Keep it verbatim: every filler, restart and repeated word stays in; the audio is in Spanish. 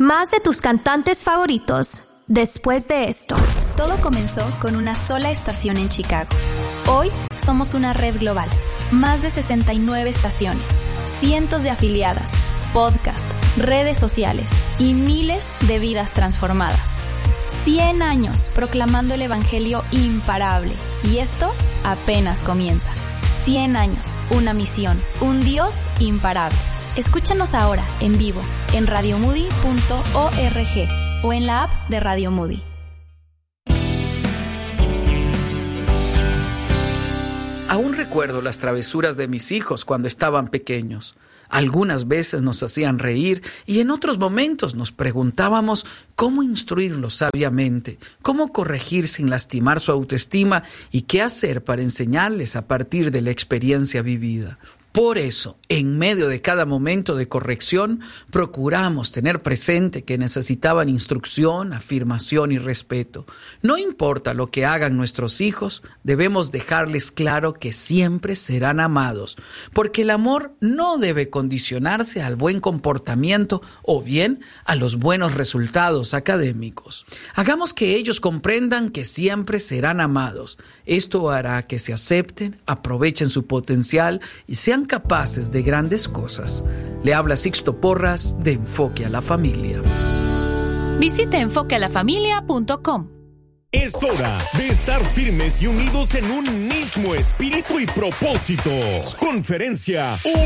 Más de tus cantantes favoritos después de esto. Todo comenzó con una sola estación en Chicago. Hoy somos una red global. Más de sesenta y nueve estaciones, cientos de afiliadas, podcasts, redes sociales y miles de vidas transformadas. cien años proclamando el evangelio imparable. Y esto apenas comienza. cien años, una misión, un Dios imparable. Escúchanos ahora en vivo en radio moody punto org o en la app de Radio Moody. Aún recuerdo las travesuras de mis hijos cuando estaban pequeños. Algunas veces nos hacían reír y en otros momentos nos preguntábamos cómo instruirlos sabiamente, cómo corregir sin lastimar su autoestima y qué hacer para enseñarles a partir de la experiencia vivida. Por eso, en medio de cada momento de corrección, procuramos tener presente que necesitaban instrucción, afirmación y respeto. No importa lo que hagan nuestros hijos, debemos dejarles claro que siempre serán amados, porque el amor no debe condicionarse al buen comportamiento o bien a los buenos resultados académicos. Hagamos que ellos comprendan que siempre serán amados. Esto hará que se acepten, aprovechen su potencial y sean capaces de grandes cosas. Le habla Sixto Porras de Enfoque a la Familia. Visite enfoque a la familia punto com. Es hora de estar firmes y unidos en un mismo espíritu y propósito. Conferencia